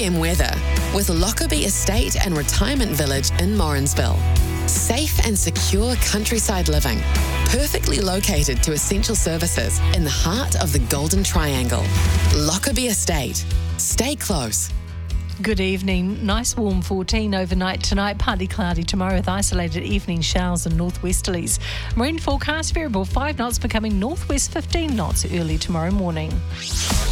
p.m. weather with Lockerbie Estate and Retirement Village in Morrinsville. Safe and secure countryside living, perfectly located to essential services in the heart of the Golden Triangle. Lockerbie Estate. Stay close. Good evening. Nice warm 14 overnight tonight, partly cloudy tomorrow with isolated evening showers and northwesterlies. Marine forecast variable 5 knots becoming northwest 15 knots early tomorrow morning.